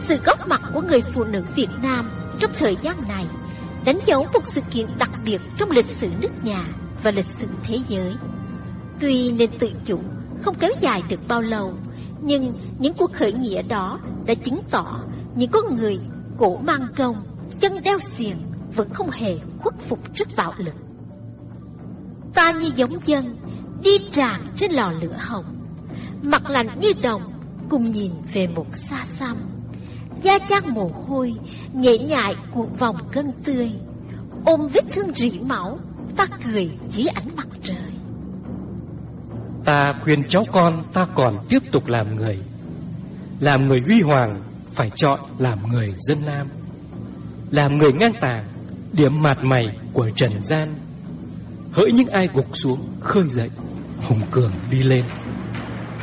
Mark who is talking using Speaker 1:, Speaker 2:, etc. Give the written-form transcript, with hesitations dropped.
Speaker 1: Sự góp mặt của người phụ nữ Việt Nam trong thời gian này đánh dấu một sự kiện đặc biệt trong lịch sử nước nhà và lịch sử thế giới. Tuy nền tự chủ không kéo dài được bao lâu, nhưng những cuộc khởi nghĩa đó đã chứng tỏ những con người cổ mang công, chân đeo xiềng vẫn không hề khuất phục trước bạo lực. Ta như giống dân đi tràn trên lò lửa hồng, mặt lạnh như đồng, cùng nhìn về một xa xăm. Da chan mồ hôi, nhễ nhại cuộn vòng cân tươi, ôm vết thương rỉ máu, ta cười dưới ánh mặt trời.
Speaker 2: Ta khuyên cháu con ta còn tiếp tục làm người. Làm người huy hoàng phải chọn làm người dân Nam. Làm người ngang tàng, điểm mặt mày của trần gian. Hỡi những ai gục xuống khơi dậy, hùng cường đi lên.